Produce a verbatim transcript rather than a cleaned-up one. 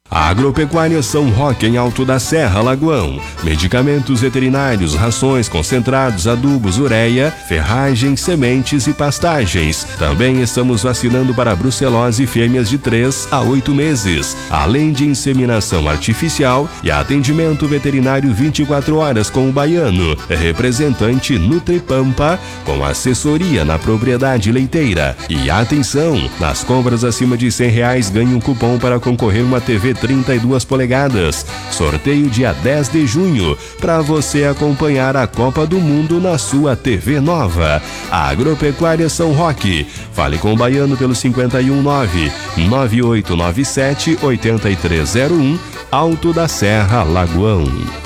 A Agropecuária São Roque, em Alto da Serra, Lagoão. Medicamentos veterinários, rações, concentrados, adubos, ureia, ferragens, sementes e pastagens. Também estamos vacinando para brucelose fêmeas de três a oito meses, além de inseminação artificial e atendimento veterinário vinte e quatro horas com o baiano, representante Nutripampa, com assessoria na propriedade leiteira. E atenção, nas compras acima de cem reais ganhe um cupom para concorrer uma T V trinta e duas polegadas. Sorteio dia dez de junho, para você acompanhar a Copa do Mundo na sua T V nova. A Agropecuária São Roque. Fale com o baiano pelo cinquenta e um nove, nove oito nove sete, oito três zero um, Alto da Serra, Lagoão.